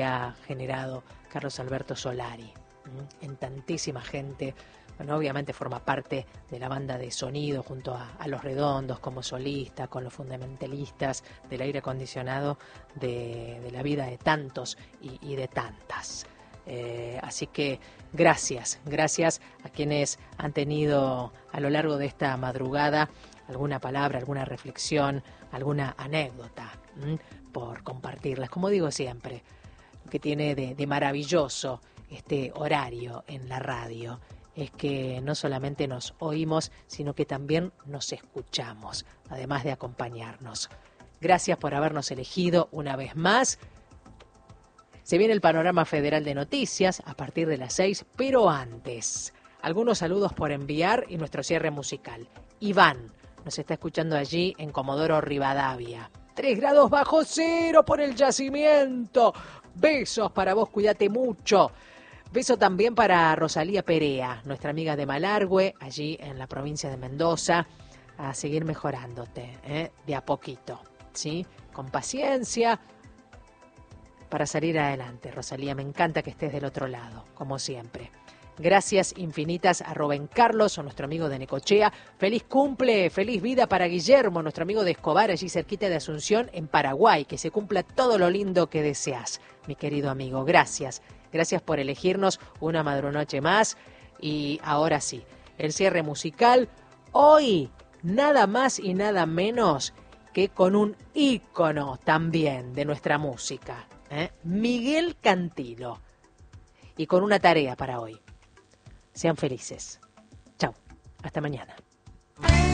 ha generado Carlos Alberto Solari en tantísima gente. Bueno, obviamente forma parte de la banda de sonido junto a Los Redondos como solista, con los fundamentalistas del aire acondicionado de la vida de tantos y de tantas. Así que gracias a quienes han tenido a lo largo de esta madrugada alguna palabra, alguna reflexión, alguna anécdota por compartirlas. Como digo siempre, lo que tiene de maravilloso este horario en la radio es que no solamente nos oímos, sino que también nos escuchamos, además de acompañarnos. Gracias por habernos elegido una vez más. Se viene el panorama federal de noticias a partir de las 6, pero antes, algunos saludos por enviar y nuestro cierre musical. Iván nos está escuchando allí en Comodoro Rivadavia. 3 grados bajo cero por el yacimiento. Besos para vos, cuídate mucho. Beso también para Rosalía Perea, nuestra amiga de Malargüe, allí en la provincia de Mendoza, a seguir mejorándote, de a poquito, ¿sí? Con paciencia, para salir adelante. Rosalía, me encanta que estés del otro lado, como siempre. Gracias infinitas a Rubén Carlos, a nuestro amigo de Necochea. Feliz cumple, feliz vida para Guillermo, nuestro amigo de Escobar, allí cerquita de Asunción, en Paraguay. Que se cumpla todo lo lindo que deseas, mi querido amigo. Gracias. Gracias por elegirnos una madrunoche más. Y ahora sí, el cierre musical. Hoy, nada más y nada menos que con un ícono también de nuestra música, Miguel Cantilo. Y con una tarea para hoy. Sean felices. Chau. Hasta mañana.